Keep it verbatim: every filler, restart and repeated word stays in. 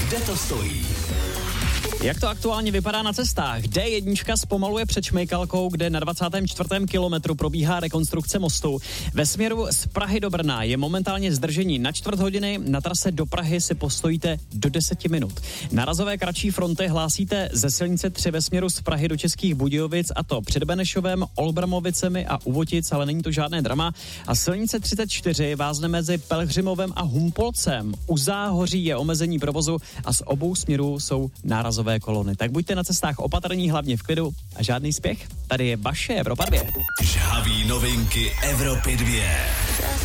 Kde to stojí? Jak to aktuálně vypadá na cestách? D jedna zpomaluje před Šmejkalkou, kde na dvacátém čtvrtém kilometru probíhá rekonstrukce mostu. Ve směru z Prahy do Brna je momentálně zdržení na čtvrt hodiny, na trase do Prahy si postojíte do deseti minut. Narazové kratší fronty hlásíte ze silnice tři ve směru z Prahy do Českých Budějovic, a to před Benešovem, Olbramovicemi a Uvotic, ale není to žádné drama. A silnice třicet čtyři vázne mezi Pelhřimovem a Humpolcem. U Záhoří je omezení provozu a z obou směrů jsou nárazové kolony. Tak buďte na cestách opatrní, hlavně v klidu a žádný spěch. Tady je vaše Evropa dvě. Žhavý novinky Evropy dvě.